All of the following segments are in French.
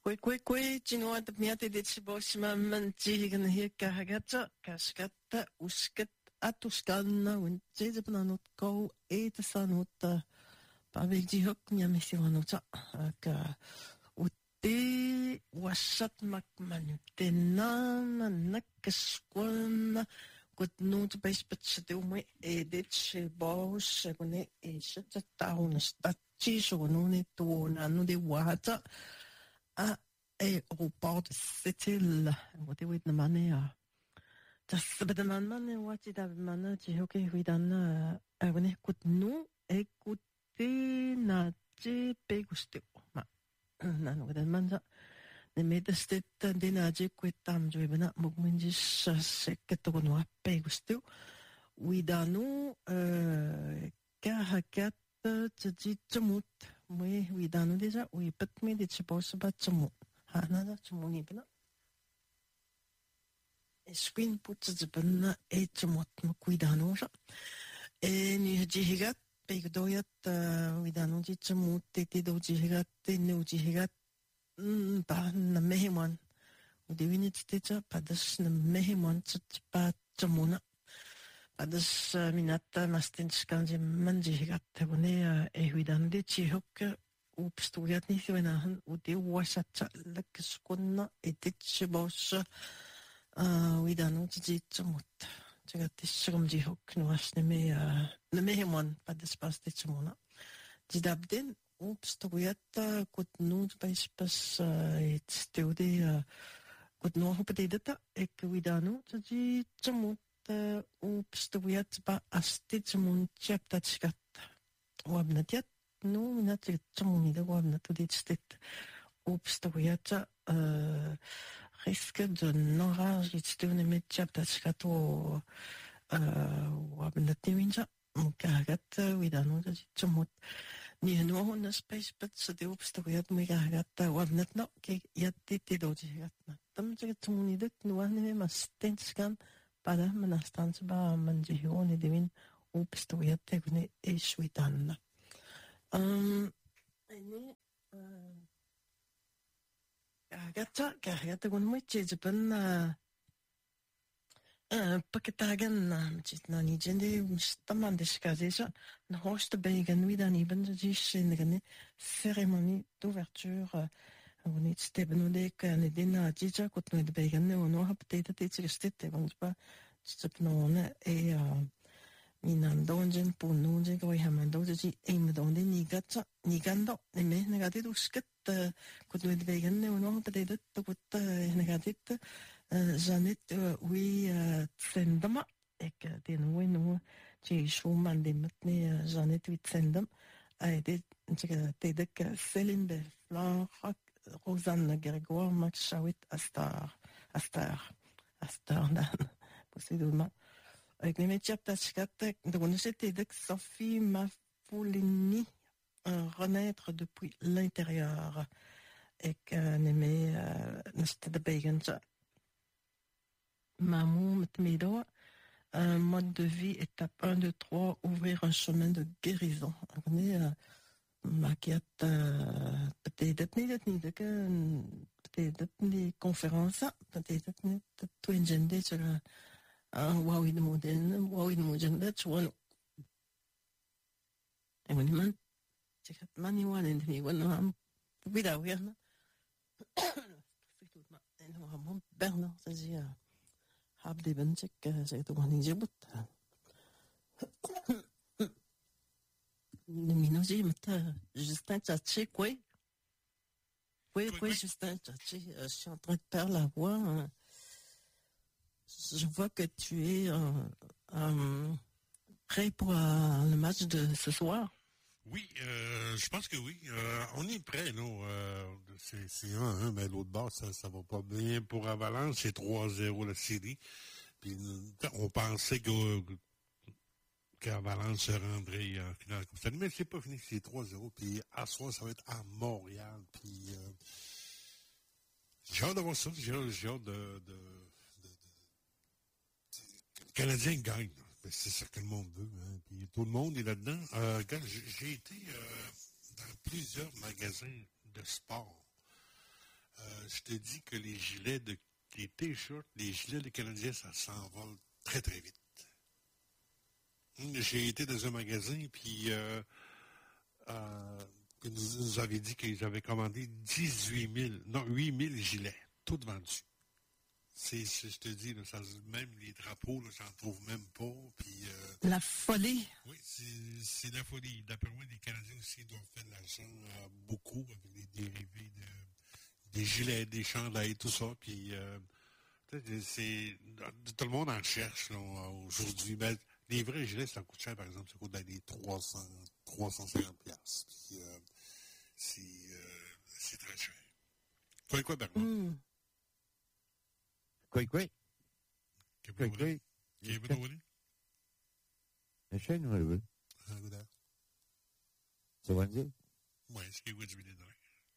Kwe, chinoat miate de chiboshima manchigan here kahagata, kashkata, uskat, atuskana, winchezapnanot ko, etasanuta, pavejihok, nyamisivanuta, ka, uti, washat makmanutena, nakashkwana, kutnut baispatshadumwe, edich, bosh, gune, eshataunas, tachisonune, tuona, nude wata, aéroport Seattle. Wat is het nou ja? Dat is bij de man wat je dat man je ook heel dan wanneer goed nu ik goed na je begustu maar na nog dat man dat de medestet de na je goed tam je bena mugminji seket to no begustu we dan nu kahakat je tjemut we dan nu déjà we pet me dit je bosse bat tjemut nada tjemuni bena screen put de bena tjemut we dan nu zo nu je higat begoyat we dan nu je tjemut te do je higat nu je higat ba na meheman we de winit steja padas na meheman pa tjemuna padas minata mastinskanje manje higat bone we dan dit je hok opstoyat niet wenahan de wasat lekskonna edit bos we dan nu je tjemut 제가 지금지 혹노하시네 메헤몬 받으스파스 때쯤오나 지답된 옵스토고야타 굿누 바이스파스 이츠테오데 굿누 호프데이다타 에크위다누 저지 쯤못 옵스토고야츠바 아스티츠문 챕타치갔다 와브나티앗 누미나치 쯤문이다 와브나토디츠테 옵스토고야차 risque de non-rage de mettre tachkato wabnat niwinja mukagat widano chumut ni no na space but so de obstagoyat mukagat wabnat no ke yatti doji gatna tam je tumuni det no ne mastenskan para manastans ba manjihoni devin obstagoyat tegne eswitan ene Gata gun moiche japan paketagan chitna ni jende staman deskazeja na hoste begen widan even de shinegane cérémonie d'ouverture on est stebenode kan dina jija kotno de begen no hapte de tsistete vonspa tsapnona minandonjen pununjen ko hamandoji emdonde ni gando ne me negativo sket kotno de begen no hapte de tot negatit Janet oui tsendama ek den wenu chi shuman de metne Janet oui tsendam de tedek Céline de Fleur Rosanne Grégoire Max Chawit Astar dan possiblement avec les métiers tachkatek de connaissez de Sophie Mafolini renaître depuis l'intérieur et n'aimait n'était de Begenja Mamou Mtmedo mode de vie étape 1 2 3 ouvrir un chemin de guérison on est maquillette peut-être des conférences peut-être tout ingénieur sur wow in moderne tu vois et on man check money one and me when I'm without here c'est tout ma et on Bernard c'est hab de benchek c'est tout on y but le minoji meta Justin Tchatché quoi Justin Tchatché je suis en train de perdre la voix je vois que tu es prêt pour le match de ce soir. Oui, je pense que oui. On est prêt, non? C'est 1-1, mais l'autre bord, ça va pas bien pour Avalanche. C'est 3-0 la série. Puis on pensait qu'Avalanche se rendrait en finale comme ça. Mais c'est pas fini, c'est 3-0. Puis à soir, ça va être à Montréal. Puis j'ai hâte d'avoir ça. J'ai hâte de le Canadien gagne. Ben, c'est ça que le monde veut. Hein. Puis tout le monde est là-dedans. J'ai été dans plusieurs magasins de sport. je te dis que les t-shirts, les gilets des Canadiens, ça s'envole très, très vite. J'ai été dans un magasin, puis ils nous avaient dit qu'ils avaient commandé 8 000 gilets, tout vendus. Je te dis, là, même les drapeaux, là, j'en trouve même pas. Puis, la folie. Oui, c'est la folie. D'après moi, les Canadiens aussi doivent faire de l'argent beaucoup avec les dérivés des gilets, des chandails, tout ça. Puis, tout le monde en cherche là, aujourd'hui. Ben, les vrais gilets, ça coûte cher, par exemple. Ça coûte dans les 350 piastres. Puis, c'est très cher. Quoi, Bernard? Quoi? عشان نقول سوانزي Ouais, ce qui est du billet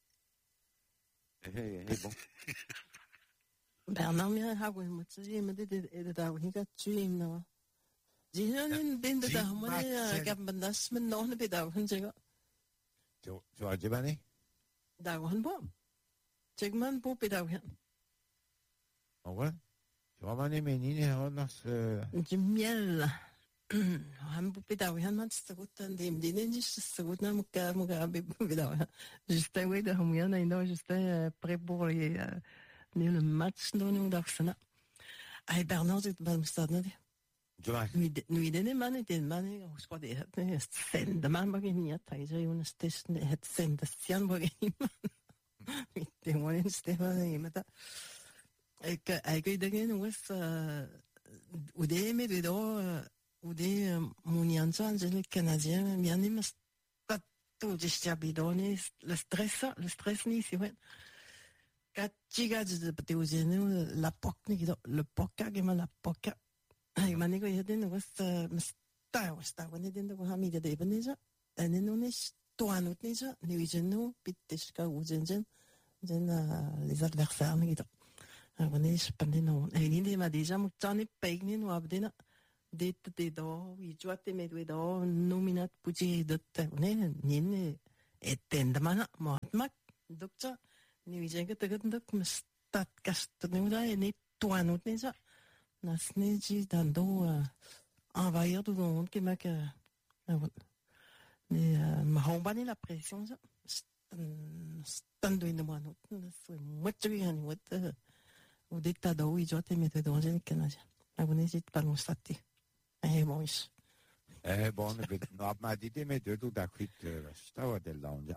هي bon Bernard mir hago en mucho y me de da única dream no. 지는 빈다 뭐야 갑만다스 면 너는 비다 흔제가 저 아지바니 다 한번 지금만 보 비다 한 어거 저만이 메니네 하나스 지미엘 한부 비다 한만 쓰고 있던데 니는 juste 쓰고 나 뭐가 비다 juste ouais de moyen non juste prêt pour le match non nous d'arsena ay Bernard dit ben stade nu idene man och ska det sända man bara in att ta sig en station det sända sian bara in det var en stefan i mata jag idegen was ude med det då ude munianza angel canadien bien ni mas tout just abidone le stress ni si wen kachiga de petuzene la poc ni le poca que la poca ay manigo yedin was sta when den go hamida de beneza enen unis toanut nisa ni wizenu pitteska uzenzen den les adversaires ni do wanis pandino ay ni ma déjà mutani pegni no abdena det do wi joate med we do nominat puji dot ne ni etenda mana mat dokta ni wizenga tegat dok stat kast ni da ni toanut nisa Nasneji dando envahir tout le monde qui m'a que mais hombani la pression ça stando in moi non c'est moi tu viens ni what ou ditado i jote mette dans une canage abonezi pas mon stati bon bon no ma dite me tu da qui stava dell'onda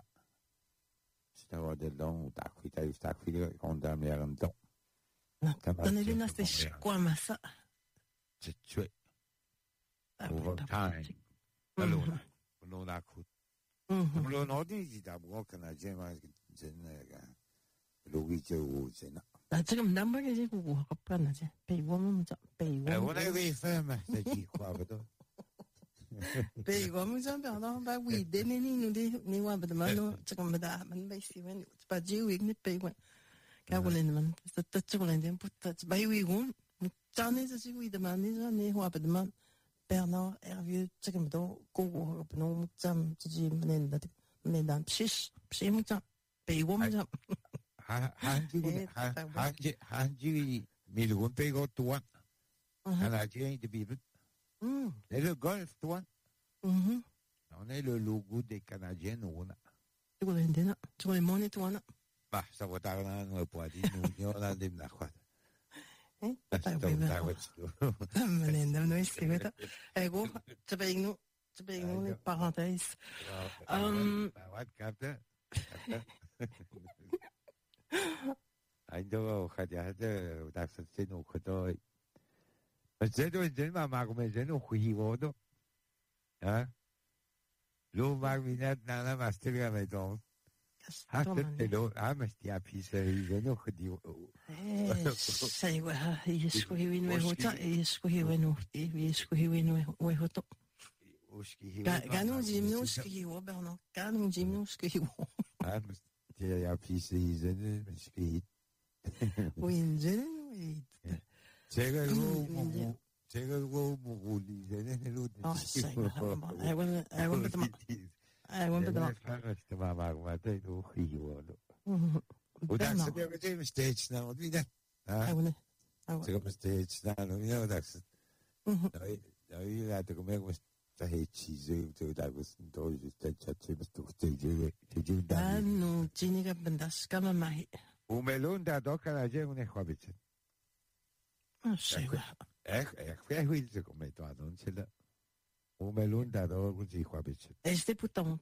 da qui sta qui con da merendo Dan är det nästan skåma så. Cioè. Over time. Allora, non ha cut. Non ho di da buona na gema genega. Luigi Uzena. 지금 남방에 지금 뭐 갑자기 배우면 원 왜 ferma stai qua vedo. 배우면 좀 변화 봐 위대니 ni wa bedman 지금 다 만배 시wen 바지 위니 배우 가고는 뜻적으로 된 부터 바이위고 짠에서 지고 이더만 네 화bedman Bernard Hervieux 지금도 고고 너무 참 지지 맨난 피시 무자 배우면 한지 밀군 빼고 또한 하나지 이 비브 le golf toi on est le logo des Canadiens on a 이거 된대나 저거 뭐니 또 하나 bah ça va tarder on peut dire nous on a des na quoi mais non c'est vrai ego tu peux ignorer parenthèse what captain 아이도 가자데 닥스세 놓고도 어제도 이제만 막으면 이제는 후이고도 아 로마미나 나나 마스터가 매도 하트로 아마스티아 피서 이제는 후디오 사이와 이스코히윈 외호타 이스코히윈 외호토 가누 짐노스키히오 베르나 가누 짐노스키히오 아마스티아 피서 이제는 스키 윈제는 제가 이거 먹고 이제는 해로 Bernard. C'est stage now, vida. Ah, oui. C'est comme stage now, you that's. Il a de comme ça est cheesy, tu da was do juste chat stage. Ah, non, Giniga Bendas, comme mai. O melon da do Canadien, on est quoi bit. Ah, c'est vrai. Oui, c'est comme toi, non, c'est là. O melon da do, on dit quoi bit. Et c'était pourtant.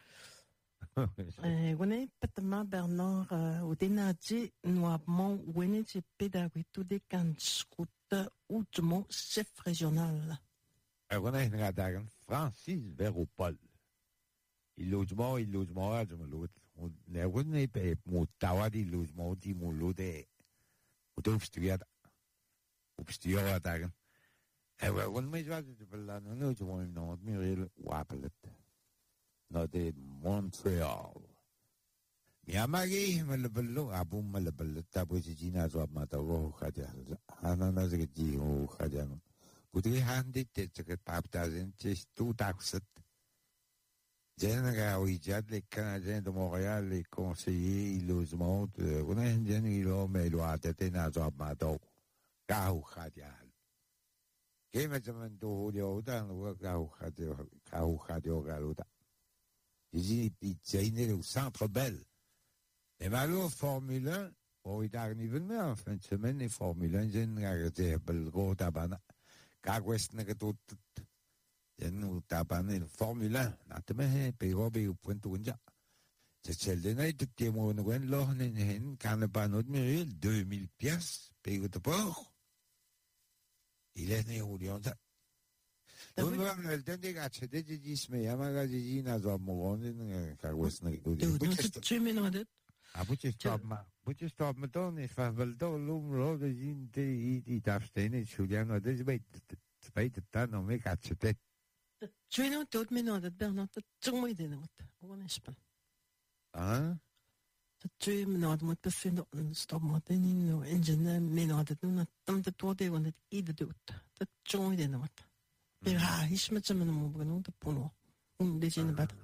Wene petama Bernard udinaji noabmo wene jipe dawitu de kanskuta outmo chef régional. On a une radar Francis Véropol. Il logement, à l'autre. On n'est pas moutawa di logement di molode. Ou d'obstruer. Obstruer à dagen. On me joue de bella, non, je vois non, Muriel Wapelet. No de Montreal. Miamagi malabello abu malabello tabu jina zo mata wo khaja ana na zge ji wo khaja no putri handi te zge tapta zen tis tu taxet genera o ijad les Canadiens de Montréal les conseillers logement on a un genero mais lo a te na zo mata ka ho khaja ke me zaman do yo dan wo ka ho khaja galuda ils étaient au Centre Bell. Et malheureusement, Formule 1, bon, il arrive en fin de semaine, et Formule 1, j'ai regardé le gros tabana. Kagwest n'a tout, j'ai nous tabana, Formule 1, natame, pérobe au point de vue. C'est celle de naït, qui est mon gwen, l'orne, canapano de Muriel, 2000 piastres, payé de port. Il est né au Lyon. Non vam el tende gace de gisme yamaga jina zo mogon kagwesna Donc, tu m'énerves. Abuche stop me don is van wel do lum ro de jin te i tafstene Juliano de spijt het dan om ik had ze te. Tu m'énerves, tu m'énerves, Bernard, tu m'énerves. On est pas. Ah? Tu m'énerves, moi, parce que stop moi, t'es ni no engine m'énerve, non, tant de toi, t'es on est idée. Tu m'énerves. Ja, is met z'n mogen de pono. Dit in de bed.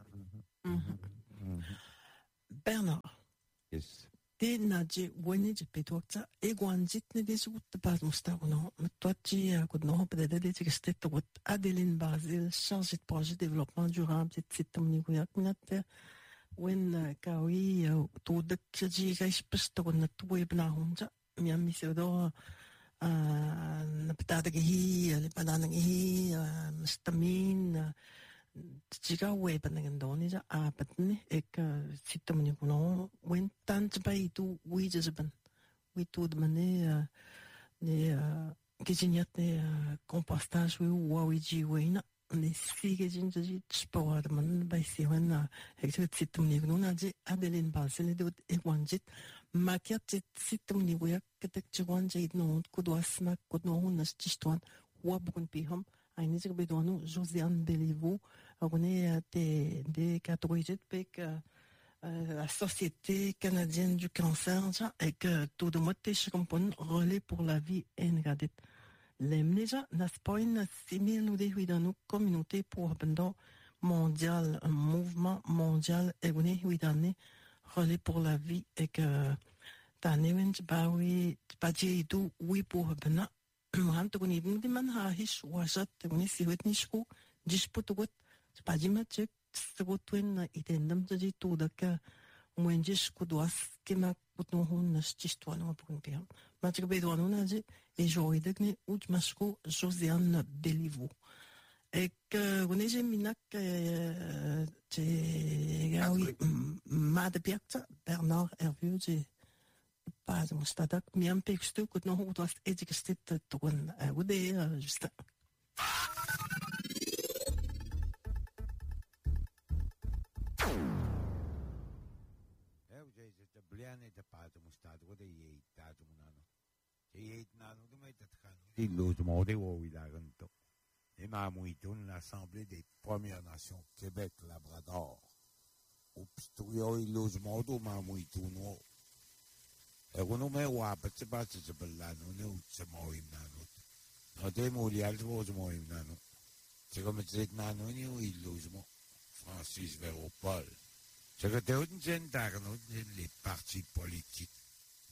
Bernard. Yes. De naje wani je petokta e gwanjit ne de su te pas mustagono. Metwachi goed no op de de te gestet wat Adeline Basile chargée de projet développement durable de site mniguyak minat wen kawi to de kji gais pesto na tuwe bna honja. Miami se do napatadagi lipadanagi mustamin 지가 왜 받는 돈이죠? 아, 받네. 그 시스템이구나. 웬 단츠바이도 위즈번 위도드만에 네 기진이었대 compostage 위와위지 왜나 네 시게 진짜지 스포하드만 바이시원나 그 시스템이구나. 아직 아델린 바셀도 에관짓 마켓 시스템이고야 그때 직원제 있는 고도스나 고도는 시스템 와부군 비험 Einige bedono Josiane Béliveau, on est des catégories avec la Société canadienne du cancer et que tout de moi je comprends relais pour la vie engadet. L'emneja n'a pas une simile ou des huidano communauté pour abandon mondial, un mouvement mondial et on est huidane relais pour la vie et que tanewen bawi badje do oui pour abandon. Han to ni di man ha his wasat ni si wet ni sku disputugot pajima chek sugotwen itendam ji to da ka mwenje sku doas kema kutno hon nas chistwano pun pia ma chek be do na ji e joide ni ut masku Josiane Béliveau et que on est minak te gawi ma de piakta Bernard Hervieux pas mustadak miam pekstu kut no hot was etikestet togon ude just de bliane de pas mustad ude ye ta munano ye nano de met kan di logement de wo widaganto et ma muitun l'assemblée des Premières Nations Québec Labrador obstruyo il logement do ma muitun e uno me wa pazzi pazzi se bellano ne ucce moim nano no te muli altro moim nano se come se nano ni il logement Francis Véropol c'est que te un gentagno les partis politiques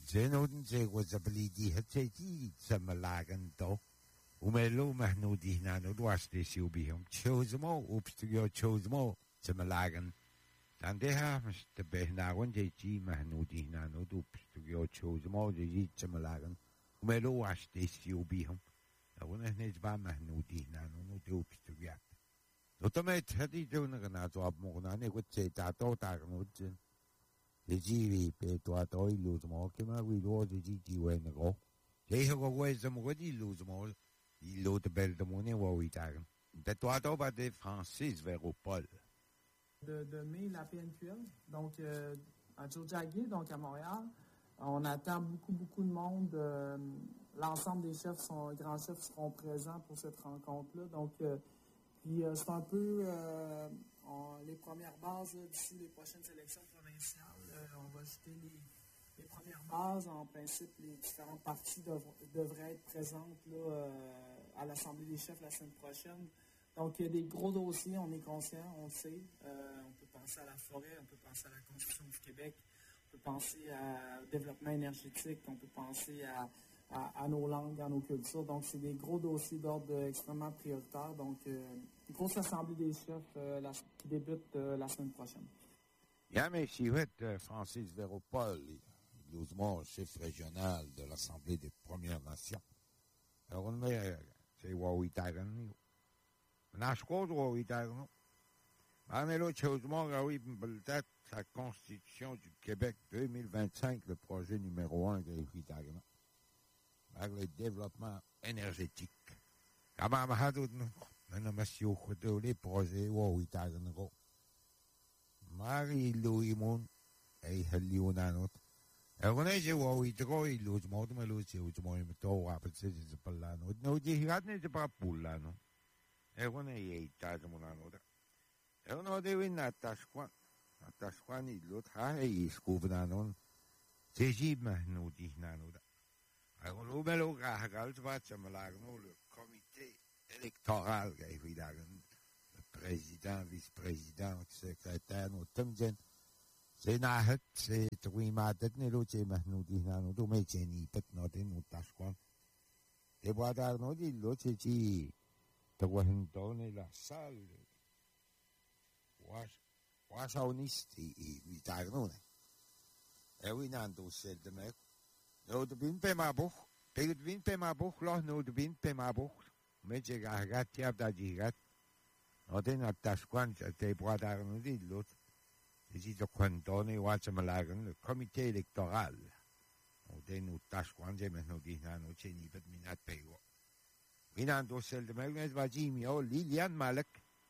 زينودن زي وزبليدي هتسيتي تسمى لاغنتو وملو مهنودي هنا نودواشتي سيو بيهم تشوزمو وبستيو تشوزمو تسمى لاغن عندها مش تبهنا وين جي مهنودي هنا نودو بستيو تشوزمو جي تسمى لاغن وملو واشتي سيو بيهم وانا هنا جبا مهنودي هنا نودو بستيو وتمت هدي جونا غنا جواب مغناني وتسي تاتو تاغنودن Deji pe tua toi luz mo ke ma wi lo deji ji wen go. He ho go ze mo di luz mo il lo de bel de mo ne wa wi tagen. De tua to ba de Francis Véropol. De mai la PNQL, donc à Tiohtià:ke, donc à Montréal. On attend beaucoup de monde. L'ensemble des chefs grands chefs seront présents pour cette rencontre-là. Donc, puis c'est un peu les premières bases d'ici les prochaines élections provinciales. On va jeter les premières bases. En principe, les différentes parties devraient être présentes là, à l'Assemblée des chefs la semaine prochaine. Donc, il y a des gros dossiers, on est conscient, on le sait. On peut penser à la forêt, on peut penser à la Constitution du Québec, on peut penser au développement énergétique, on peut penser à nos langues, à nos cultures. Donc, c'est des gros dossiers d'ordre extrêmement prioritaire. Donc, une grosse assemblée des chefs qui débute la semaine prochaine. Ja, mais si Francis Véropol, illusement chef régional de l'Assemblée des Premières Nations. Alors, on met, c'est Wawitagan. Nashkod Wawitagan. Amelo Chausement, oui, la Constitution du Québec 2025, le projet numéro 1 de Wawitagan. Avec le développement énergétique. Kama Mahadou, Nanamasiou, les projets Wawitagan. Mari Louis Moon, et Helionanot. Et on est où il trouve l'autre mode, mais l'autre, c'est où tu m'as mis toi, après c'est pas là. Non, il y a pas pour là, non. Et on est à mon anneau. Et on a des wins à Tashquan. À Tashquan, l'autre, il se couvre dans non. C'est Jim, nous dit Nanoda. Et on a le Ragal, tu vas, le comité électoral, le président, vice-président, secrétaire, nous sommes. C'est nahet, c'est oui, ma tête n'est l'autre, c'est mahnoudi, nous mais c'est ni pet noté, nous tâche quoi. Et bois d'arnaud, dit l'autre, c'est qui, te vois une tonne la salle. Wash honest, oui, d'arnaud. Et oui, nando, c'est de mec. Nous de bin pe ma bouch, pe de bin pe ma bouch, là, nous de bin pe ma bouch. Mais j'ai gagné, tiens, d'agigat. On est notre tâche quoi, c'est bois d'arnaud, dit l'autre. C'est de Quantone, Watsamalagan, le comité électoral. On dit nous tâche quand j'ai maintenant dit non, c'est ni pas minat payo. Minando celle de Magnet Vajimio, Liliane Malek,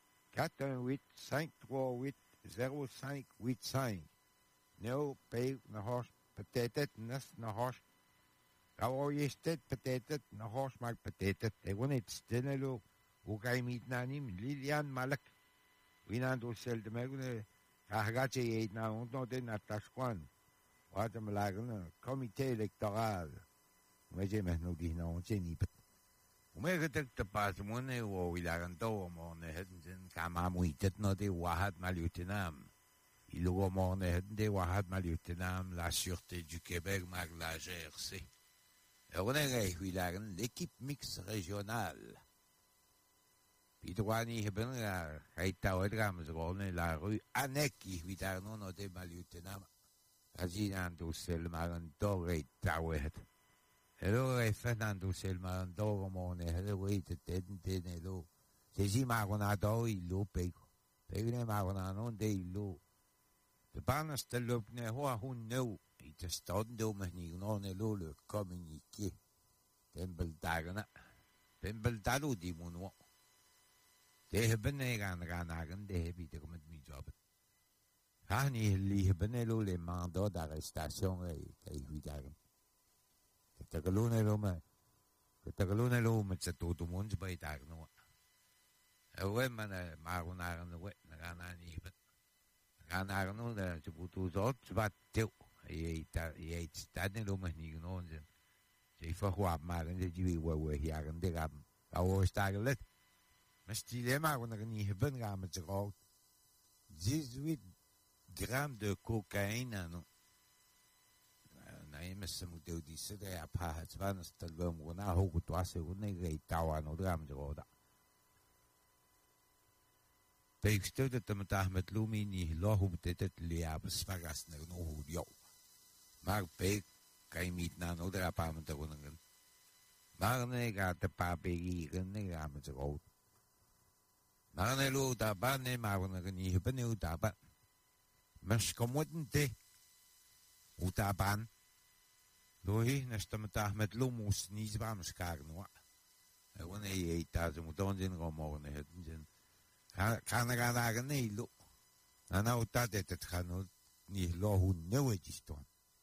418-538-0585. Néo paye na horse, peut-être nas na horse. Quand y est peut-être na horse mag peut-être. Et on est sténelo, ou kaimit nanim, Liliane Malek. Minando celle de Magnet. Ahgache est na on donne na Tashquan. Watsamalagan, comité électoral. Mais j'ai maintenant dit non, c'est ni pas. وما قدرت تباسمونه ويلاغنتو ومونه هدن كما مويتت نودي واحد ماليوتنام إلو ومونه هدن دي واحد ماليوتنام la sûreté du Québec mag la GRC. On est ويلاغن l'équipe mixte régionale. Puis droani hebben kaitawet ramsgolne la rue Aneki widarno no de maliutenam. Azinando selmaranto reitawet. Hello Fernando selmaranto mone hello wait tenelo. Sesi magonado illo pego. Pegne magonano de illo. De banas de lopne hoa hun no. It is stando meni no nelo le communiqué. Tembeldagana. Tembeldalo di mono. De hebben gaan de hebben de met mi job. Hani li hebben le mandat d'arrestation et évidemment. Que tagalone lo met sa todo monde bij daar no. We man maar na we na ni hebben. Gaan no de te putu zot wat te. Je staat ne lo met ni no. Je verwaap maar de die we hier de gaan. Ou stagelet. Mais ce dilemma qu'on a gagné, ben gamme de route, 18 grammes de cocaïne, non. mas mo daw di sa kaya pahat sa nas talwa mo na hugot wa sa unay kay tawa no dram joda. Peksto dat tamata met lumini lohum tetet liabs pagas na no hudio. Mag pek kay meet na no dra pa man ko nang. Mag na ka te pa pegi kan na ram joda. Mag na lu ta ba ne mag na ni ba ne ta ba. Mas komodente utaban Lohi nastamata met lumus niet waarom kagno. Wanneer je daar zo moet onzin komen het zin. Kan er aan nee lo. Nou dat het gaan niet lo hoe nooit is toen.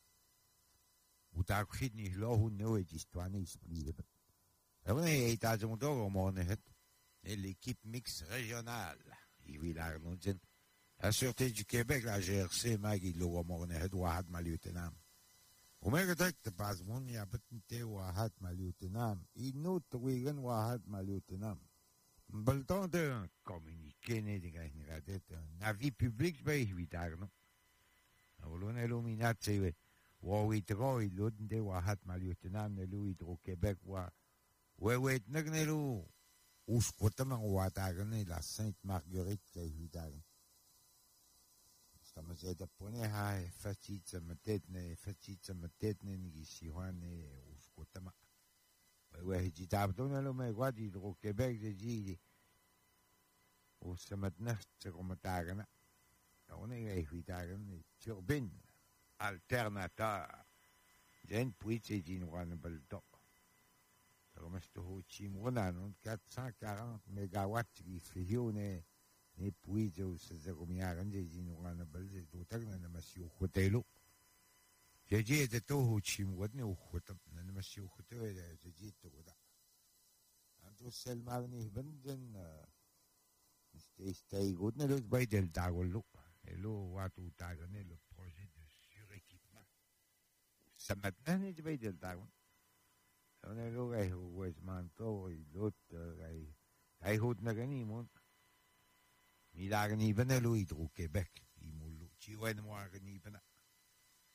Moet ook giet niet lo hoe nooit is toen is spelen. Wanneer je daar zo moet komen het. L'équipe mix régionale. Il wil daar nog zin. La Sûreté du Québec, la GRC, Maggie Logomorne, het waard maar lieutenant. وميغتك تبازمون يا بتنتي واحد مليوتنام إنو تويغن واحد مليوتنام بلطان ده communiqué ne diga nagadet navi public bij witarno awlon illuminat se wa witro iludde واحد مليوتنام نلو يدرو كيبك ويت نغنلو uskotama watarne la Sainte Marguerite witarno Estamos aí da Poneha, Fatita Matetne, Nigisiwane, Uskotama. Where he dabdonalo me guadi do Quebec de Gigi. O Samatnacht, Romatagana. Only a Hitagan, Turbin, Alternata. Then Puitse in one belto. Romasto Chimona, 440 megawatts di fissione. Et puis, c'est comme il y a un des inouïables, c'est tout à fait, monsieur Hotelo. J'ai dit, c'est tout, Chimwad, no Hotam, monsieur Hotel, j'ai dit, tout ça. En tout seul, Marni, Benden, c'était good, ne le bail del Dagolo, et l'eau, Watu Tagane, le projet de suréquipement. Ça maintenant, il bail del Dagon. On est là, Westmanto, et l'autre, I hope Naganimon. Mi lagen niet binnen Louis Quebec. Die moet Chiwen morgen niet binnen.